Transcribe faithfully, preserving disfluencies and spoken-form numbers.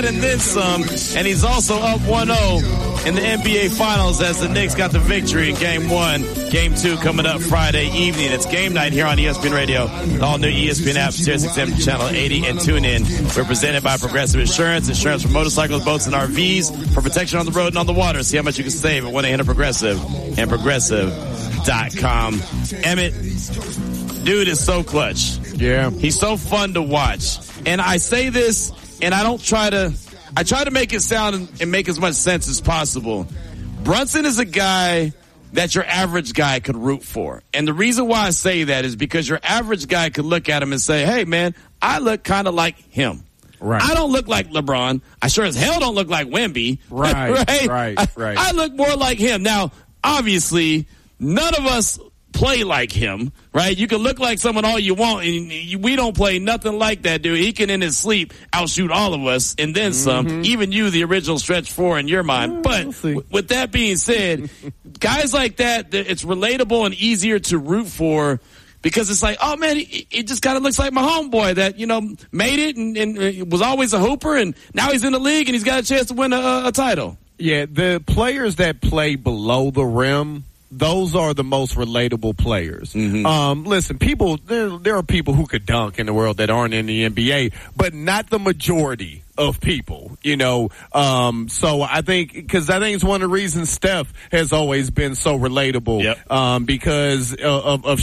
that and then some. And he's also up one oh in the N B A Finals as the Knicks got the victory in Game one. Game two coming up Friday evening. It's game night here on E S P N Radio. The all new E S P N app, Sirius X M Channel eighty, and tune in. We're presented by Progressive Insurance. Insurance for motorcycles, boats, and R Vs for protection on the road and on the water. See how much you can save at one eight hundred progressive and progressive dot com. Emmett, dude is so clutch. Yeah. He's so fun to watch. And I say this, and I don't try to, I try to make it sound and make as much sense as possible. Brunson is a guy that your average guy could root for. And the reason why I say that is because your average guy could look at him and say, hey, man, I look kind of like him. Right. I don't look like LeBron. I sure as hell don't look like Wemby. Right, right, right, right. I, I look more like him. Now, obviously, none of us play like him, right? You can look like someone all you want, and we don't play nothing like that, dude. He can, in his sleep, outshoot all of us, and then some. Mm-hmm. Even you, the original stretch four in your mind. But w- with that being said, guys like that, it's relatable and easier to root for because it's like, oh, man, it, it just kind of looks like my homeboy that, you know, made it and, and was always a hooper, and now he's in the league, and he's got a chance to win a, a title. Yeah, the players that play below the rim, those are the most relatable players. Mm-hmm. Um, listen, people, there, there are people who could dunk in the world that aren't in the N B A, but not the majority of people, you know. Um, so I think, because I think it's one of the reasons Steph has always been so relatable, yep. um, because of, of